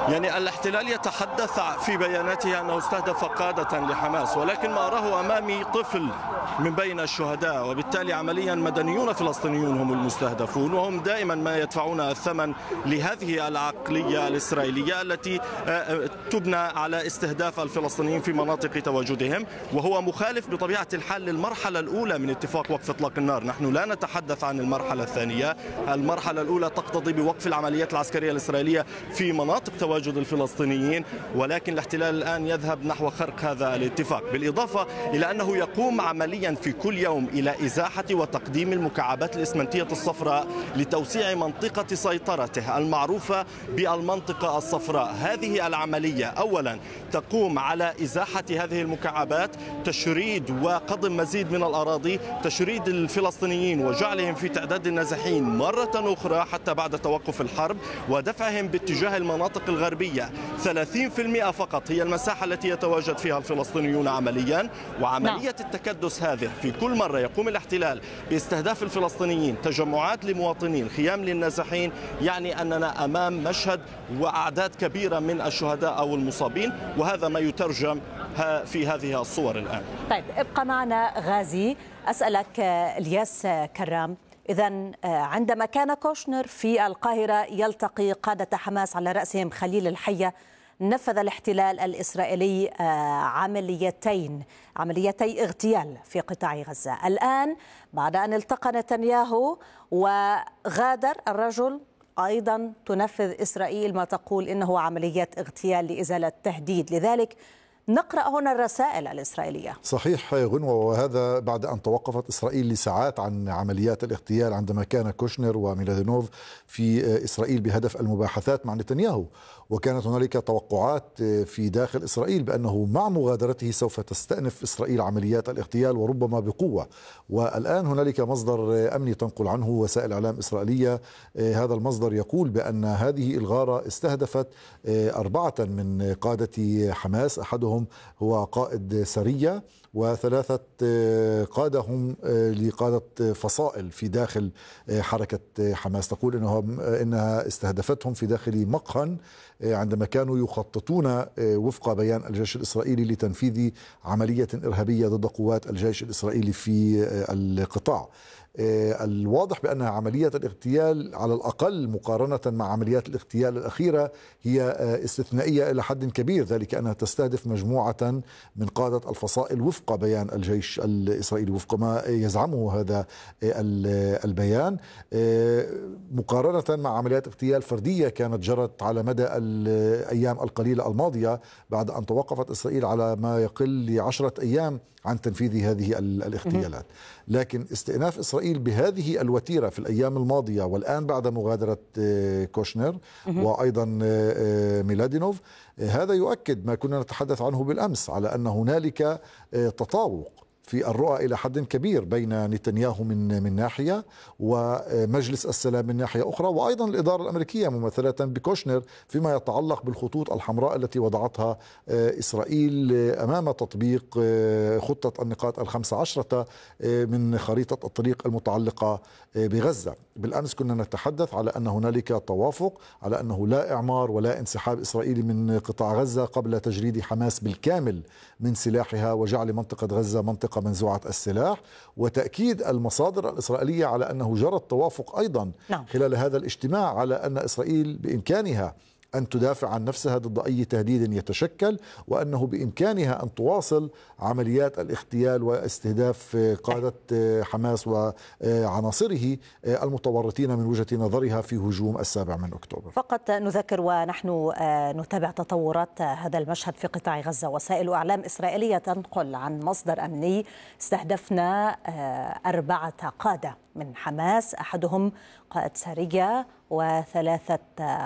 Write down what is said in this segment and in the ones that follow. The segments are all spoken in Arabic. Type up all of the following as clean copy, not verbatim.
يعني الاحتلال يتحدث في بياناته أنه استهدف قادة لحماس، ولكن ما أراه أمامي طفل من بين الشهداء، وبالتالي عمليا مدنيون فلسطينيون هم المستهدفون، وهم دائما ما يدفعون الثمن لهذه العقلية الإسرائيلية التي تبنى على استهداف الفلسطينيين في مناطق تواجدهم، وهو مخالف بطبيعة الحال للمرحلة الأولى من اتفاق وقف إطلاق النار. نحن لا نتحدث عن المرحلة الثانية. المرحلة الأولى تقتضي بوقف العمليات العسكرية الإسرائيلية في مناطق تواجد الفلسطينيين، ولكن الاحتلال الآن يذهب نحو خرق هذا الاتفاق، بالإضافة إلى أنه يقوم عمليا في كل يوم إلى إزاحة وتقديم المكعبات الإسمنتية الصفراء لتوسيع منطقة سيطرته المعروفة بالمنطقة الصفراء. هذه العملية أولا تقوم على إزاحة هذه المكعبات، تشريد وقضم مزيد من الأراضي، تشريد الفلسطينيين وجعلهم في تعداد النازحين مرة أخرى حتى بعد توقف الحرب، ودفعهم باتجاه المناطق الغربية. 30% فقط هي المساحة التي يتواجد فيها الفلسطينيون عمليا، وعملية التكدس هذه في كل مرة يقوم الاحتلال باستهداف الفلسطينيين، تجمعات لمواطنين، خيام للنازحين، يعني أننا أمام مشهد وأعداد كبيرة من الشهداء أو المصابين، وهذا ما يترجم في هذه الصور الآن. طيب ابقى معنا غازي. أسألك الياس كرام، إذن عندما كان كوشنر في القاهرة يلتقي قادة حماس على رأسهم خليل الحية، نفذ الاحتلال الإسرائيلي عمليتي اغتيال في قطاع غزة. الآن بعد أن التقى نتنياهو وغادر الرجل، أيضا تنفذ إسرائيل ما تقول إنه عمليات اغتيال لإزالة تهديد. لذلك نقرأ هنا الرسائل الإسرائيلية. صحيح غنوة، وهذا بعد أن توقفت إسرائيل لساعات عن عمليات الاغتيال عندما كان كوشنر وميلادينوف في إسرائيل بهدف المباحثات مع نتنياهو، وكانت هنالك توقعات في داخل إسرائيل بأنه مع مغادرته سوف تستأنف إسرائيل عمليات الاغتيال وربما بقوة. والآن هنالك مصدر أمني تنقل عنه وسائل إعلام إسرائيلية، هذا المصدر يقول بأن هذه الغارة استهدفت 4 من قادة حماس، أحدهم هو قائد سرية، و3 قادة هم لقادة فصائل في داخل حركة حماس. تقول إنها استهدفتهم في داخل مقهى عندما كانوا يخططون وفق بيان الجيش الإسرائيلي لتنفيذ عملية إرهابية ضد قوات الجيش الإسرائيلي في القطاع. الواضح بأن عملية الاغتيال على الأقل مقارنة مع عمليات الاغتيال الأخيرة هي استثنائية إلى حد كبير، ذلك أنها تستهدف مجموعة من قادة الفصائل وفق بيان الجيش الإسرائيلي، وفق ما يزعمه هذا البيان، مقارنة مع عمليات اغتيال فردية كانت جرت على مدى الأيام القليلة الماضية بعد أن توقفت إسرائيل على ما يقل ل10 أيام عن تنفيذ هذه الاغتيالات. لكن استئناف إسرائيل بهذه الوتيرة في الأيام الماضية، والآن بعد مغادرة كوشنر وأيضا ميلادينوف، هذا يؤكد ما كنا نتحدث عنه بالأمس على أن هنالك تطابق في الرؤى إلى حد كبير بين نتنياهو من ناحية ومجلس السلام من ناحية أخرى، وأيضا الإدارة الأمريكية ممثلة بكوشنر فيما يتعلق بالخطوط الحمراء التي وضعتها إسرائيل أمام تطبيق خطة النقاط 15 من خريطة الطريق المتعلقة بغزة. بالأمس كنا نتحدث على أن هنالك توافق على أنه لا إعمار ولا انسحاب إسرائيلي من قطاع غزة قبل تجريد حماس بالكامل من سلاحها وجعل منطقة غزة منطقة منزوعة السلاح، وتأكيد المصادر الإسرائيلية على أنه جرى التوافق أيضا خلال هذا الاجتماع على أن إسرائيل بإمكانها أن تدافع عن نفسها ضد أي تهديد يتشكل، وأنه بإمكانها أن تواصل عمليات الاغتيال واستهداف قادة حماس وعناصره المتورطين من وجهة نظرها في هجوم 7 أكتوبر. فقط نذكر ونحن نتابع تطورات هذا المشهد في قطاع غزة، وسائل أعلام إسرائيلية تنقل عن مصدر أمني: استهدفنا 4 قادة من حماس، أحدهم قائد سرية و3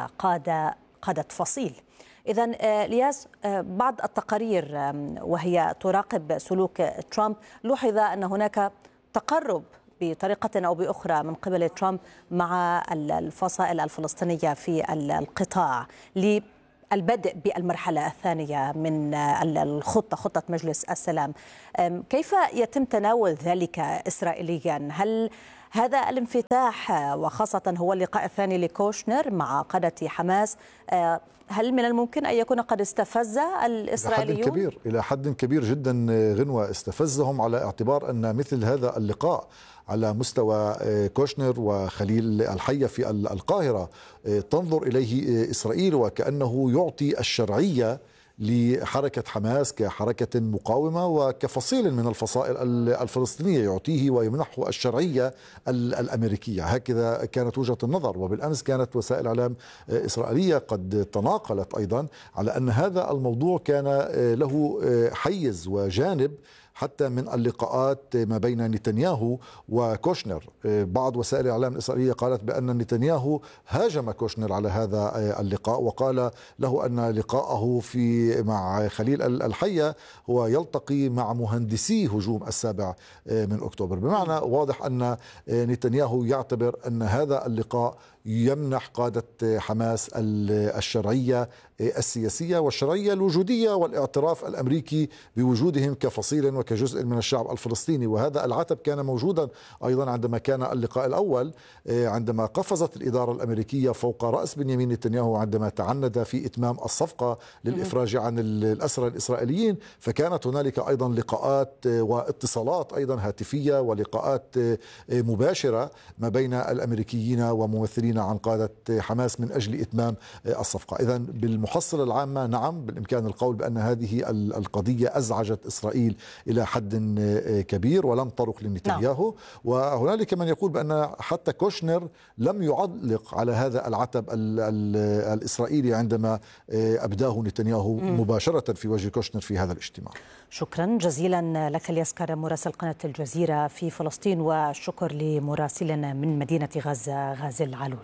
قادة فصيل. إذن الياس، بعض التقارير وهي تراقب سلوك ترامب لوحظ أن هناك تقرب بطريقة أو بأخرى من قبل ترامب مع الفصائل الفلسطينية في القطاع للبدء بالمرحلة الثانية من خطة مجلس السلام. كيف يتم تناول ذلك إسرائيليا؟ هل هذا الانفتاح وخاصة هو اللقاء الثاني لكوشنر مع قادة حماس، هل من الممكن أن يكون قد استفز الإسرائيليون؟ إلى حد كبير جدا غنوة، استفزهم على اعتبار أن مثل هذا اللقاء على مستوى كوشنر وخليل الحية في القاهرة تنظر إليه إسرائيل وكأنه يعطي الشرعية لحركة حماس كحركة مقاومة وكفصيل من الفصائل الفلسطينية، يعطيه ويمنحه الشرعية الأمريكية. هكذا كانت وجهة النظر. وبالأمس كانت وسائل إعلام إسرائيلية قد تناقلت أيضا على أن هذا الموضوع كان له حيز وجانب حتى من اللقاءات ما بين نتنياهو وكوشنر. بعض وسائل الإعلام الإسرائيلية قالت بأن نتنياهو هاجم كوشنر على هذا اللقاء وقال له أن لقاءه مع خليل الحية هو يلتقي مع مهندسي هجوم 7 من أكتوبر. بمعنى واضح أن نتنياهو يعتبر أن هذا اللقاء يمنح قادة حماس الشرعية السياسية والشرعية الوجودية والاعتراف الأمريكي بوجودهم كفصيل وكجزء من الشعب الفلسطيني. وهذا العتب كان موجودا أيضا عندما كان اللقاء الأول، عندما قفزت الإدارة الأمريكية فوق رأس بنيامين نتنياهو عندما تعند في إتمام الصفقة للإفراج عن الأسرى الإسرائيليين. فكانت هنالك أيضا لقاءات واتصالات أيضا هاتفية ولقاءات مباشرة ما بين الأمريكيين وممثلين عن قادة حماس من أجل إتمام الصفقة. إذن بالمحصلة العامة نعم بالإمكان القول بأن هذه القضية أزعجت إسرائيل إلى حد كبير ولم ترق لنتنياهو. وهنالك من يقول بأن حتى كوشنر لم يعلق على هذا العتب الإسرائيلي عندما أبداه نتنياهو مباشرة في وجه كوشنر في هذا الاجتماع. شكرا جزيلا لك اليسكر مراسل قناة الجزيرة في فلسطين، والشكر لمراسلنا من مدينة غزة غازي العلول.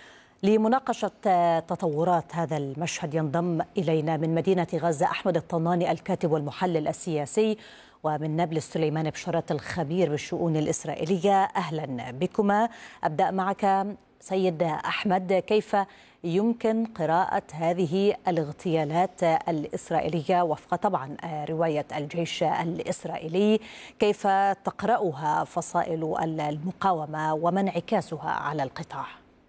لمناقشة تطورات هذا المشهد ينضم إلينا من مدينة غزة أحمد الطناني الكاتب والمحلل السياسي، ومن نابلس سليمان بشارات الخبير بالشؤون الإسرائيلية. أهلا بكما. أبدأ معك سيد أحمد، كيف يمكن قراءة هذه الاغتيالات الإسرائيلية وفق طبعا رواية الجيش الإسرائيلي؟ كيف تقرأها فصائل المقاومة وما انعكاسها على القطاع؟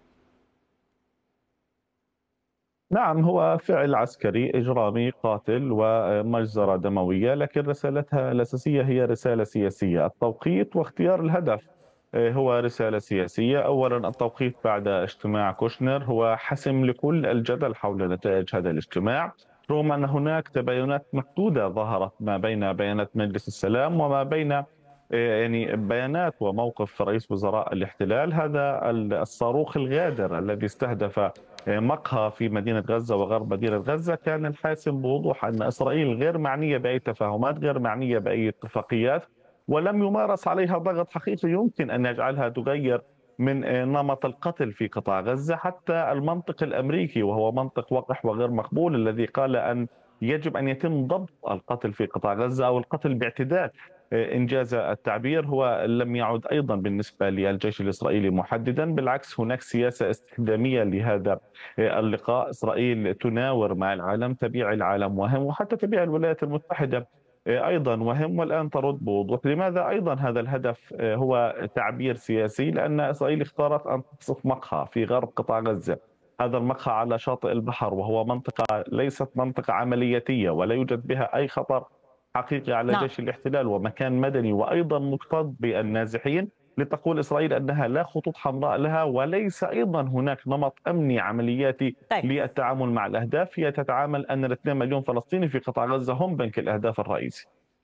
نعم، هو فعل عسكري إجرامي قاتل ومجزرة دموية، لكن رسالتها الأساسية هي رسالة سياسية. التوقيت واختيار الهدف هو رسالة سياسية. أولا، التوقيت بعد اجتماع كوشنر هو حسم لكل الجدل حول نتائج هذا الاجتماع، رغم أن هناك تباينات محدودة ظهرت ما بين بيانات مجلس السلام وما بين يعني بيانات وموقف رئيس وزراء الاحتلال. هذا الصاروخ الغادر الذي استهدف مقهى في مدينة غزة وغرب مدينة غزة كان الحاسم بوضوح أن إسرائيل غير معنية بأي تفاهمات، غير معنية بأي اتفاقيات، ولم يمارس عليها ضغط حقيقي يمكن أن يجعلها تغير من نمط القتل في قطاع غزة. حتى المنطق الأمريكي وهو منطق وقح وغير مقبول الذي قال أن يجب أن يتم ضبط القتل في قطاع غزة أو القتل باعتداء إنجاز التعبير، هو لم يعد أيضا بالنسبة للجيش الإسرائيلي محددا. بالعكس، هناك سياسة استخدامية لهذا اللقاء. إسرائيل تناور مع العالم، تبيع العالم وهم، وحتى تبيع الولايات المتحدة أيضا وهم، والآن ترد بوضوح. لماذا أيضا هذا الهدف هو تعبير سياسي؟ لأن إسرائيل اختارت أن تصف مقهى في غرب قطاع غزة. هذا المقهى على شاطئ البحر، وهو منطقة ليست منطقة عملياتية ولا يوجد بها أي خطر حقيقي على جيش الاحتلال، ومكان مدني وأيضا مكتظ بالنازحين. لتقول إسرائيل أنها لا خطوط حمراء لها، وليس أيضا هناك نمط أمني عملياتي للتعامل مع الأهداف. هي تتعامل أن 2 مليون فلسطيني في قطاع غزة هم بنك الأهداف الرئيسي.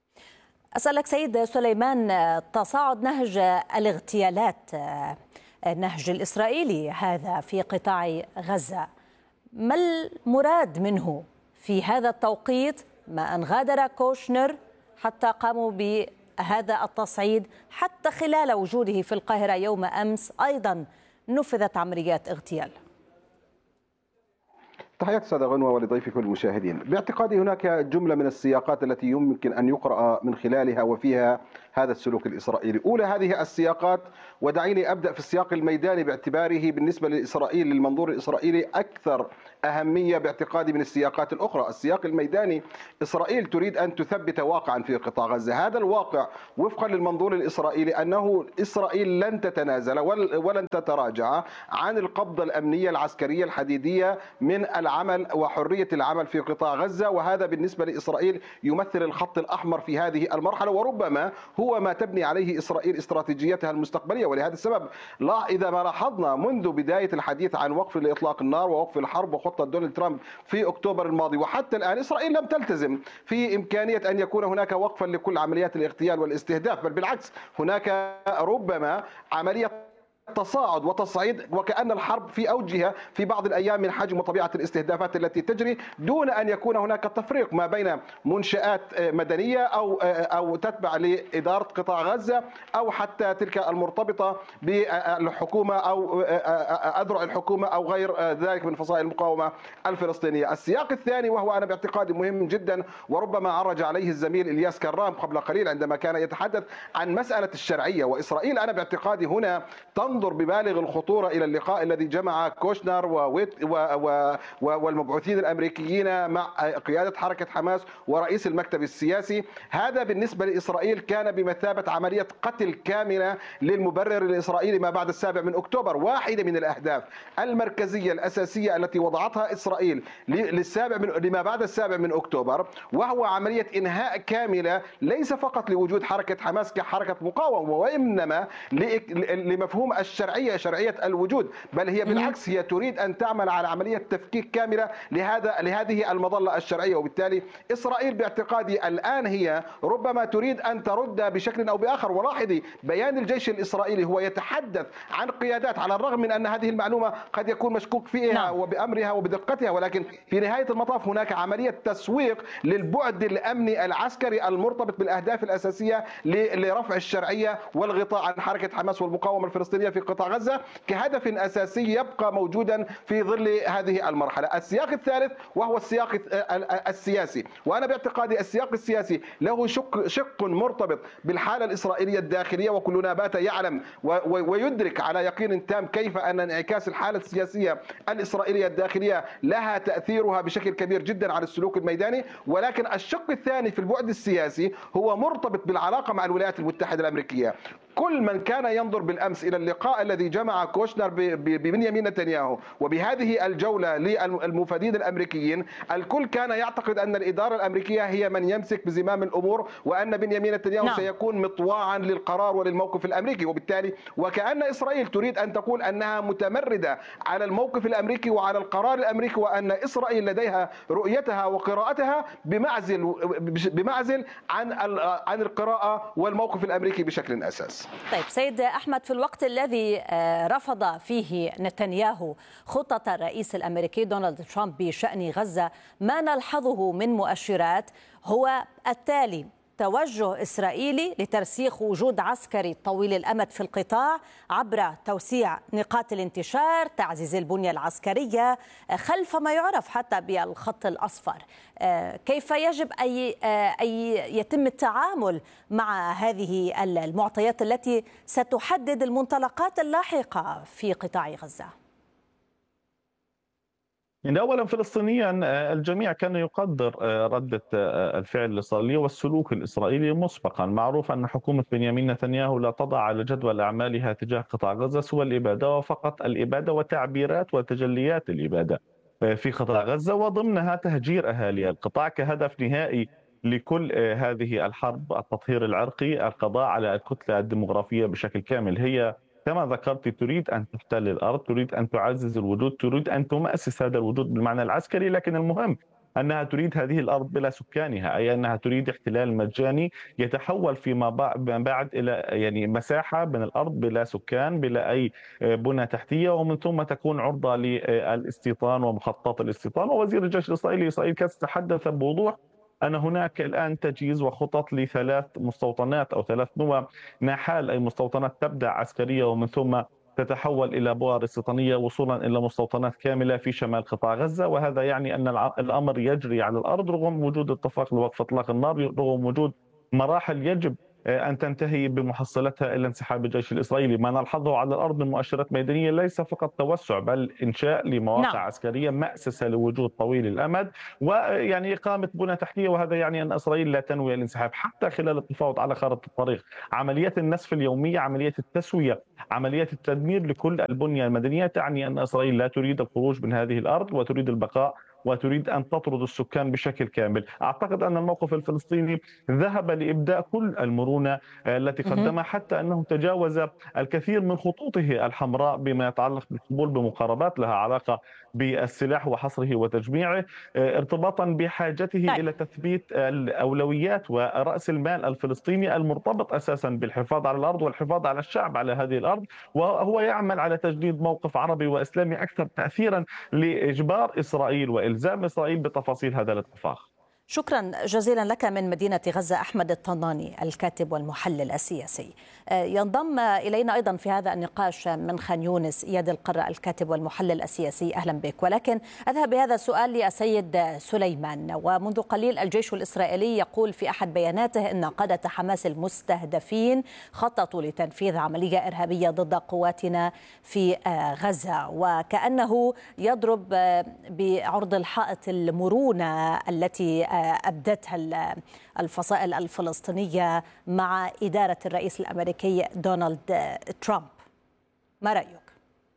أسألك سيد سليمان، تصاعد نهج الاغتيالات، النهج الإسرائيلي هذا في قطاع غزة، ما المراد منه في هذا التوقيت؟ ما أن غادر كوشنر حتى قاموا بهذا التصعيد، حتى خلال وجوده في القاهرة يوم أمس أيضا نفذت عمليات اغتيال. تحياتي أستاذة غنوة ولضيفك والمشاهدين. باعتقادي هناك جملة من السياقات التي يمكن أن يقرأ من خلالها وفيها هذا السلوك الإسرائيلي. أولى هذه السياقات، ودعيني أبدأ في السياق الميداني باعتباره بالنسبة لإسرائيل للمنظور الإسرائيلي أكثر أهمية باعتقادي من السياقات الأخرى. السياق الميداني، إسرائيل تريد أن تثبت واقعا في قطاع غزة. هذا الواقع وفقا للمنظور الإسرائيلي أنه إسرائيل لن تتنازل ولن تتراجع عن القبضة الأمنية العسكرية الحديدية من العمل وحرية العمل في قطاع غزة، وهذا بالنسبة لإسرائيل يمثل الخط الأحمر في هذه المرحلة، وربما هو ما تبني عليه إسرائيل استراتيجيتها المستقبلية. ولهذا السبب إذا ما لاحظنا منذ بداية الحديث عن وقف لإطلاق النار ووقف الحرب وخطة دونالد ترامب في أكتوبر الماضي وحتى الآن، إسرائيل لم تلتزم في إمكانية أن يكون هناك وقفا لكل عمليات الاغتيال والاستهداف، بل بالعكس هناك ربما عملية تصاعد وتصعيد، وكأن الحرب في أوجها في بعض الأيام من حجم وطبيعة الاستهدافات التي تجري، دون أن يكون هناك تفريق ما بين منشآت مدنية أو تتبع لإدارة قطاع غزة أو حتى تلك المرتبطة بالحكومة أو أذرع الحكومة أو غير ذلك من فصائل المقاومة الفلسطينية. السياق الثاني، وهو أنا باعتقادي مهم جدا وربما عرج عليه الزميل إلياس كرام قبل قليل عندما كان يتحدث عن مسألة الشرعية. وإسرائيل أنا باعتقادي هنا تنظر ببالغ الخطورة إلى اللقاء الذي جمع كوشنر والمبعوثين الأمريكيين مع قيادة حركة حماس ورئيس المكتب السياسي. هذا بالنسبة لإسرائيل كان بمثابة عملية قتل كاملة للمبرر الإسرائيلي ما بعد 7 من أكتوبر. واحدة من الأهداف المركزية الأساسية التي وضعتها إسرائيل لما بعد 7 من أكتوبر، وهو عملية إنهاء كاملة ليس فقط لوجود حركة حماس كحركة مقاومة، وإنما لمفهوم الشرعية، شرعية الوجود، بل هي بالعكس هي تريد أن تعمل على عملية تفكيك كاملة لهذه المظلة الشرعية. وبالتالي إسرائيل باعتقادي الآن هي ربما تريد أن ترد بشكل أو بآخر. ولاحظي بيان الجيش الإسرائيلي هو يتحدث عن قيادات، على الرغم من أن هذه المعلومة قد يكون مشكوك فيها وبأمرها وبدقتها، ولكن في نهاية المطاف هناك عملية تسويق للبعد الأمني العسكري المرتبط بالأهداف الأساسية لرفع الشرعية والغطاء عن حركة حماس والمقاومة الفلسطينية في قطاع غزة كهدف أساسي يبقى موجودا في ظل هذه المرحلة. السياق الثالث وهو السياق السياسي، وأنا باعتقادي السياق السياسي له شق مرتبط بالحالة الإسرائيلية الداخلية، وكلنا بات يعلم ويدرك على يقين تام كيف أن انعكاس الحالة السياسية الإسرائيلية الداخلية لها تأثيرها بشكل كبير جدا على السلوك الميداني. ولكن الشق الثاني في البعد السياسي هو مرتبط بالعلاقة مع الولايات المتحدة الأمريكية. كل من كان ينظر بالأمس إلى اللقاء الذي جمع كوشنر ببنيامين نتنياهو وبهذه الجولة للمفادين الأمريكيين، الكل كان يعتقد أن الإدارة الأمريكية هي من يمسك بزمام الأمور، وأن بنيامين نتنياهو سيكون مطواعا للقرار وللموقف الأمريكي. وبالتالي وكأن إسرائيل تريد أن تقول أنها متمردة على الموقف الأمريكي وعلى القرار الأمريكي، وأن إسرائيل لديها رؤيتها وقراءتها بمعزل عن القراءة والموقف الأمريكي بشكل أساسي. طيب سيد أحمد، في الوقت الذي رفض فيه نتنياهو خطة الرئيس الأمريكي دونالد ترامب بشأن غزة، ما نلحظه من مؤشرات هو التالي: توجه إسرائيلي لترسيخ وجود عسكري طويل الأمد في القطاع عبر توسيع نقاط الانتشار، تعزيز البنية العسكرية خلف ما يعرف حتى بالخط الأصفر. كيف يجب أن يتم التعامل مع هذه المعطيات التي ستحدد المنطلقات اللاحقة في قطاع غزة؟ أولا فلسطينيا الجميع كان يقدر ردة الفعل الإسرائيلية والسلوك الإسرائيلي مسبقا. معروف أن حكومة بنيامين نتنياهو لا تضع على جدول أعمالها تجاه قطاع غزة سوى الإبادة، وفقط الإبادة وتعبيرات وتجليات الإبادة في قطاع غزة، وضمنها تهجير أهالي القطاع كهدف نهائي لكل هذه الحرب: التطهير العرقي، القضاء على الكتلة الديمغرافية بشكل كامل. هي كما ذكرت تريد أن تحتل الأرض، تريد أن تعزز الوجود، تريد أن تمأسس هذا الوجود بالمعنى العسكري، لكن المهم أنها تريد هذه الأرض بلا سكانها، أي أنها تريد احتلال مجاني يتحول فيما بعد إلى مساحة من الأرض بلا سكان، بلا أي بنى تحتية، ومن ثم تكون عرضة للاستيطان ومخططات الاستيطان. ووزير الجيش الإسرائيلي إسرائيل كاتس تحدث بوضوح أن هناك الآن تجهيز وخطط ل3 مستوطنات أو 3 نوى ناحال، أي مستوطنات تبدأ عسكرية ومن ثم تتحول إلى بؤر استيطانية وصولا إلى مستوطنات كاملة في شمال قطاع غزة. وهذا يعني أن الأمر يجري على الأرض رغم وجود اتفاق لوقف إطلاق النار، رغم وجود مراحل يجب أن تنتهي بمحصلتها إلى انسحاب الجيش الإسرائيلي. ما نلحظه على الأرض من مؤشرات ميدانية ليس فقط توسع، بل إنشاء لمواقع عسكرية مأسسة لوجود طويل الأمد، ويعني إقامة بنى تحتية، وهذا يعني أن إسرائيل لا تنوي الانسحاب حتى خلال التفاوض على خارطة الطريق. عمليات النسف اليومية، عمليات التسوية، عمليات التدمير لكل البنية المدنية تعني أن إسرائيل لا تريد الخروج من هذه الأرض وتريد البقاء وتريد أن تطرد السكان بشكل كامل. أعتقد أن الموقف الفلسطيني ذهب لإبداء كل المرونة التي قدمها، حتى أنه تجاوز الكثير من خطوطه الحمراء بما يتعلق بالقبول بمقاربات لها علاقة بالسلاح وحصره وتجميعه، ارتباطا بحاجته إلى تثبيت الأولويات ورأس المال الفلسطيني المرتبط أساسا بالحفاظ على الأرض والحفاظ على الشعب على هذه الأرض، وهو يعمل على تجديد موقف عربي وإسلامي أكثر تأثيرا لإجبار إسرائيل وإلزام إسرائيل بتفاصيل هذا الاتفاق. شكرا جزيلا لك من مدينة غزة أحمد الطناني الكاتب والمحلل السياسي. ينضم إلينا أيضا في هذا النقاش من خان يونس إياد القرة الكاتب والمحلل السياسي. أهلا بك. ولكن أذهب بهذا السؤال للسيد سليمان. ومنذ قليل الجيش الإسرائيلي يقول في أحد بياناته أن قادة حماس المستهدفين خططوا لتنفيذ عملية إرهابية ضد قواتنا في غزة، وكأنه يضرب بعرض الحائط المرونة التي أبدتها الفصائل الفلسطينية مع إدارة الرئيس الأمريكي دونالد ترامب. ما رأيك؟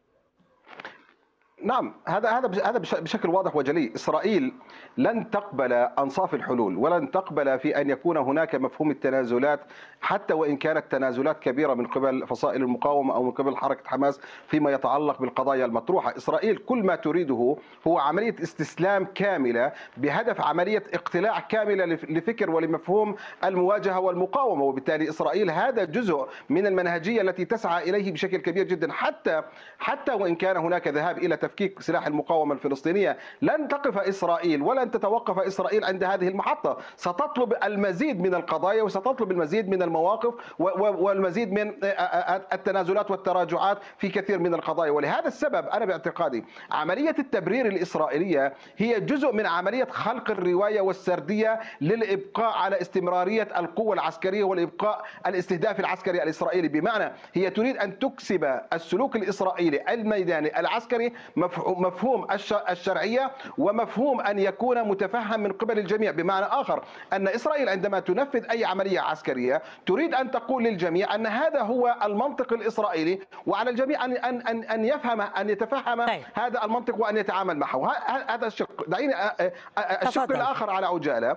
نعم، هذا بشكل واضح وجلي. إسرائيل لن تقبل أنصاف الحلول ولن تقبل في أن يكون هناك مفهوم التنازلات، حتى وإن كانت تنازلات كبيرة من قبل فصائل المقاومة أو من قبل حركة حماس فيما يتعلق بالقضايا المطروحة. إسرائيل كل ما تريده هو عملية استسلام كاملة بهدف عملية اقتلاع كاملة لفكر ولمفهوم المواجهة والمقاومة، وبالتالي إسرائيل هذا جزء من المنهجية التي تسعى إليه بشكل كبير جدا. حتى وإن كان هناك ذهاب إلى تفكيك سلاح المقاومة الفلسطينية، لن تقف إسرائيل ولن تتوقف إسرائيل عند هذه المحطة. ستطلب المزيد من القضايا وستطلب المزيد من المواقف والمزيد من التنازلات والتراجعات في كثير من القضايا. ولهذا السبب أنا باعتقادي عملية التبرير الإسرائيلية هي جزء من عملية خلق الرواية والسردية للإبقاء على استمرارية القوة العسكرية والإبقاء الاستهداف العسكري الإسرائيلي. بمعنى هي تريد أن تكسب السلوك الإسرائيلي الميداني العسكري مفهوم الشرعية ومفهوم أن يكون متفهم من قبل الجميع. بمعنى آخر أن إسرائيل عندما تنفذ أي عملية عسكرية تريد أن تقول للجميع أن هذا هو المنطق الإسرائيلي، وعلى الجميع أن يفهم أن يتفهم هذا المنطق وأن يتعامل معه. هذا الشق. دعيني الشق الآخر على عجالة،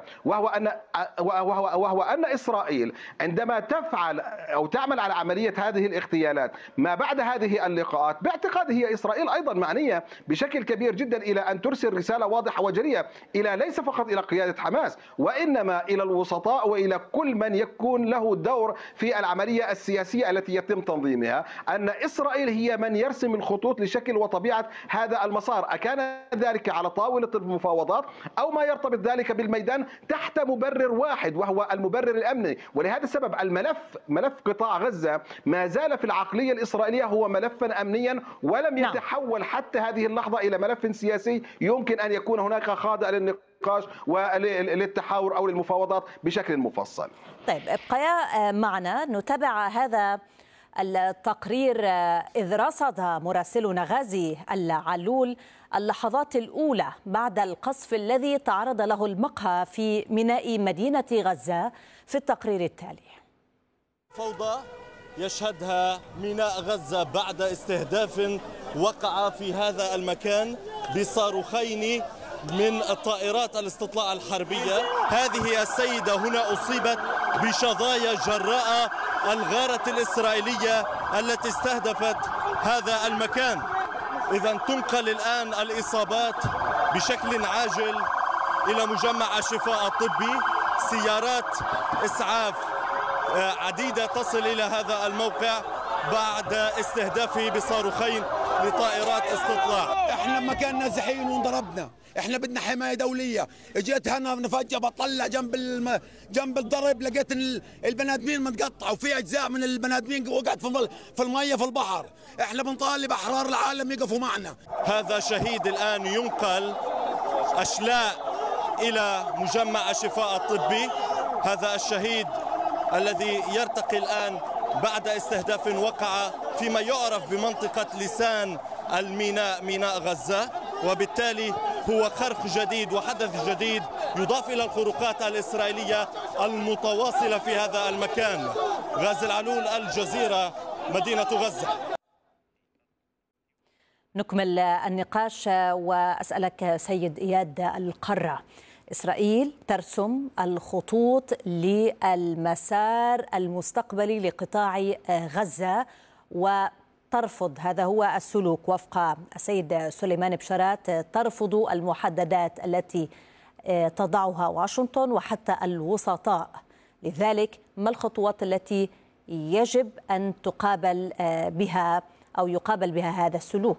وهو أن إسرائيل عندما تفعل أو تعمل على عملية هذه الاغتيالات ما بعد هذه اللقاءات، باعتقادي هي إسرائيل أيضا معنية بشكل كبير جدا إلى أن ترسل رسالة واضحة وجلية ليس فقط إلى قيادة حماس، وإنما إلى الوسطاء وإلى كل من يكون له دور في العملية السياسية التي يتم تنظيمها، أن إسرائيل هي من يرسم الخطوط لشكل وطبيعة هذا المسار، أكان ذلك على طاولة المفاوضات أو ما يرتبط ذلك بالميدان تحت مبرر واحد وهو المبرر الأمني. ولهذا السبب ملف قطاع غزة ما زال في العقلية الإسرائيلية هو ملفا أمنيا ولم يتحول حتى هذه اللحظة إلى ملف سياسي يمكن أن يكون هناك خاضع للنقاش وللتحاور أو للمفاوضات بشكل مفصل. طيب ابقيا معنا نتابع هذا التقرير، إذ رصد مراسلنا غازي العلول اللحظات الأولى بعد القصف الذي تعرض له المقهى في ميناء مدينة غزة في التقرير التالي. فوضى يشهدها ميناء غزة بعد استهداف وقع في هذا المكان بصاروخين من طائرات الاستطلاع الحربية. هذه السيدة هنا أصيبت بشظايا جراء الغارة الإسرائيلية التي استهدفت هذا المكان. إذن تنقل الآن الإصابات بشكل عاجل إلى مجمع الشفاء الطبي. سيارات إسعاف عديدة تصل إلى هذا الموقع بعد استهدافه بصاروخين لطائرات استطلاع. احنا مكان نازحين وانضربنا، احنا بدنا حمايه دوليه. اجيت هنا فجاه بطلع جنب الضرب لقيت البني ادمين متقطعه وفي اجزاء من البني ادمين وقعت في الميه في البحر. احنا بنطالب احرار العالم يقفوا معنا. هذا شهيد الان ينقل اشلاء الى مجمع الشفاء الطبي. هذا الشهيد الذي يرتقي الآن بعد استهداف وقع فيما يعرف بمنطقة لسان الميناء، ميناء غزة، وبالتالي هو خرق جديد وحدث جديد يضاف إلى الخروقات الإسرائيلية المتواصلة في هذا المكان. غازي العلول، الجزيرة، مدينة غزة. نكمل النقاش وأسألك سيد إياد القرة. إسرائيل ترسم الخطوط للمسار المستقبلي لقطاع غزة وترفض، هذا هو السلوك وفق السيد سليمان بشارات، ترفض المحددات التي تضعها واشنطن وحتى الوسطاء. لذلك ما الخطوات التي يجب أن تقابل بها أو يقابل بها هذا السلوك؟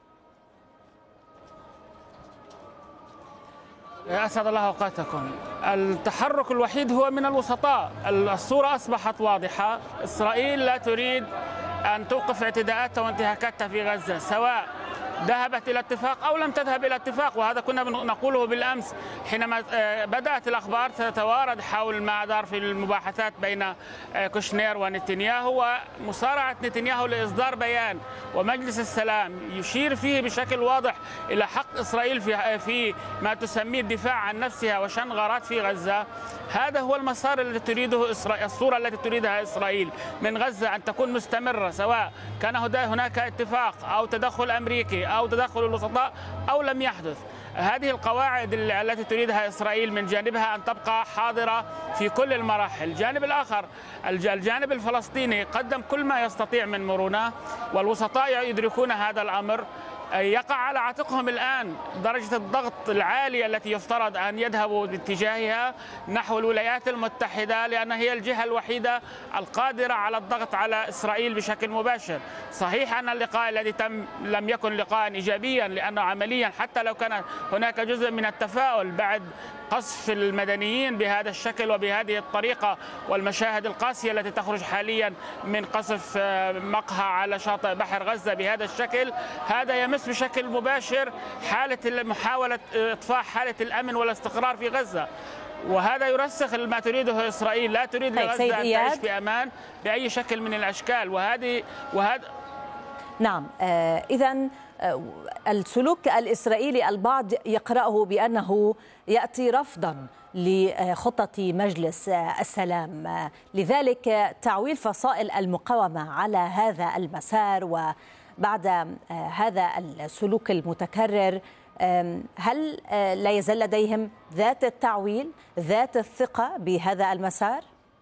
أسعد الله أوقاتكم. التحرك الوحيد هو من الوسطاء. الصورة أصبحت واضحة. إسرائيل لا تريد أن توقف اعتداءاتها وانتهاكاتها في غزة، سواء ذهبت إلى اتفاق أو لم تذهب إلى اتفاق، وهذا كنا نقوله بالأمس حينما بدأت الأخبار تتوارد حول ما دار في المباحثات بين كوشنير ونتنياهو، ومسارعة نتنياهو لإصدار بيان ومجلس السلام يشير فيه بشكل واضح إلى حق إسرائيل في ما تسميه الدفاع عن نفسها وشن غارات في غزة. هذا هو المسار الذي تريده إسرائيل، الصورة التي تريدها إسرائيل من غزة أن تكون مستمرة، سواء كان هناك اتفاق أو تدخل أمريكي أو تدخل الوسطاء أو لم يحدث. هذه القواعد التي تريدها إسرائيل من جانبها أن تبقى حاضرة في كل المراحل. الجانب الآخر، الجانب الفلسطيني، قدم كل ما يستطيع من مرونة، والوسطاء يدركون هذا الأمر. يقع على عاتقهم الآن درجة الضغط العالية التي يفترض أن يذهبوا باتجاهها نحو الولايات المتحدة، لأنها هي الجهة الوحيدة القادرة على الضغط على إسرائيل بشكل مباشر. صحيح أن اللقاء الذي تم لم يكن لقاء إيجابيا، لأنه عمليا حتى لو كان هناك جزء من التفاؤل بعد قصف المدنيين بهذا الشكل وبهذه الطريقة والمشاهد القاسية التي تخرج حاليا من قصف مقهى على شاطئ بحر غزة بهذا الشكل، هذا يمس بشكل مباشر حالة محاولة إطفاء حالة الأمن والاستقرار في غزة، وهذا يرسخ ما تريده إسرائيل. لا تريد غزة أن تعيش بأمان بأي شكل من الأشكال. وهذا نعم. إذن السلوك الإسرائيلي البعض يقرأه بأنه يأتي رفضا لخطة مجلس السلام، لذلك تعويل فصائل المقاومة على هذا المسار وبعد هذا السلوك المتكرر، هل لا يزال لديهم ذات التعويل، ذات الثقة بهذا المسار؟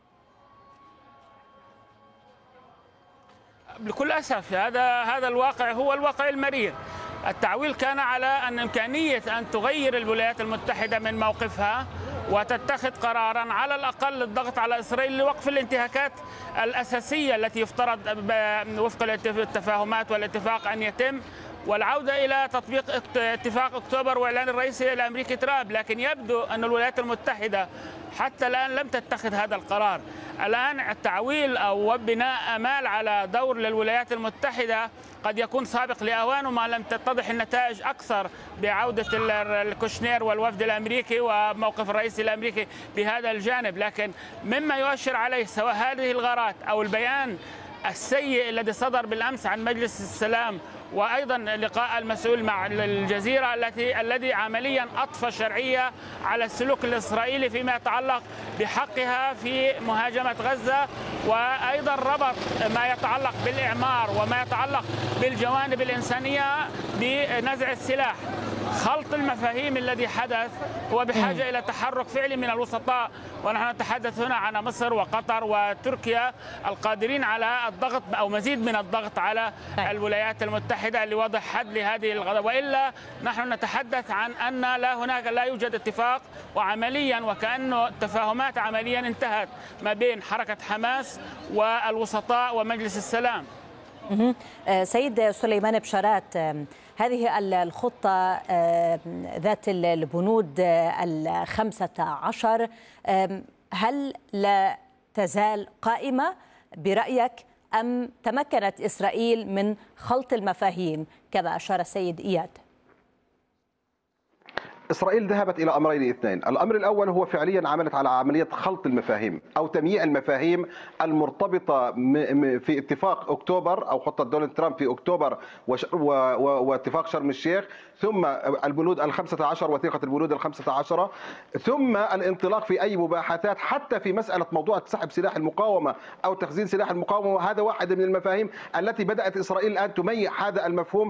بكل أسف هذا الواقع هو الواقع المرير. التعويل كان على أن إمكانية أن تغير الولايات المتحدة من موقفها وتتخذ قرارا على الأقل للضغط على إسرائيل لوقف الانتهاكات الأساسية التي يفترض وفق التفاهمات والاتفاق أن يتم، والعودة إلى تطبيق اتفاق أكتوبر وإعلان الرئيس الأمريكي ترامب. لكن يبدو أن الولايات المتحدة حتى الآن لم تتخذ هذا القرار. الآن التعويل أو بناء آمال على دور للولايات المتحدة قد يكون سابق لأوانه ما لم تتضح النتائج أكثر بعودة الكوشنير والوفد الأمريكي وموقف الرئيس الأمريكي بهذا الجانب. لكن مما يؤشر عليه سواء هذه الغارات أو البيان السيء الذي صدر بالأمس عن مجلس السلام، وأيضا لقاء المسؤول مع الجزيرة الذي عمليا أضفى شرعية على السلوك الإسرائيلي فيما يتعلق بحقها في مهاجمة غزة، وأيضا ربط ما يتعلق بالإعمار وما يتعلق بالجوانب الإنسانية بنزع السلاح. خلط المفاهيم الذي حدث هو بحاجة إلى تحرك فعلي من الوسطاء، ونحن نتحدث هنا عن مصر وقطر وتركيا القادرين على الضغط أو مزيد من الضغط على الولايات المتحدة لوضع حد لهذه الغزة، وإلا نحن نتحدث عن أن لا يوجد اتفاق، وعمليا وكأنه التفاهمات عمليا انتهت ما بين حركة حماس والوسطاء ومجلس السلام. سيد سليمان بشارات، هذه الخطة ذات البنود 15 هل لا تزال قائمة برأيك أم تمكنت إسرائيل من خلط المفاهيم كما أشار السيد إياد؟ إسرائيل ذهبت إلى أمرين اثنين. الأمر الأول هو فعليا عملت على عملية خلط المفاهيم أو تمييع المفاهيم المرتبطة في اتفاق أكتوبر أو خطة دونالد ترامب في أكتوبر واتفاق شرم الشيخ، ثم البنود ال15 وثيقة البنود ال15، ثم الانطلاق في أي مباحثات حتى في مسألة موضوع سحب سلاح المقاومة أو تخزين سلاح المقاومة. هذا واحد من المفاهيم التي بدأت إسرائيل الآن تميع هذا المفهوم